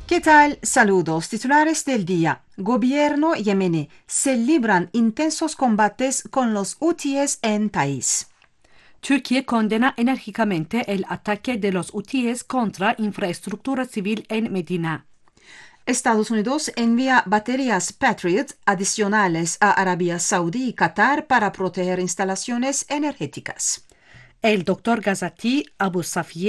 ¿Qué tal? Saludos. Titulares del día. Gobierno yemení. Se libran intensos combates con los hutíes en Taiz. Türkiye condena enérgicamente el ataque de los hutíes contra infraestructura civil en Medina. Estados Unidos envía baterías Patriot adicionales a Arabia Saudí y Qatar para proteger instalaciones energéticas. El doctor Gazati Abu Safiye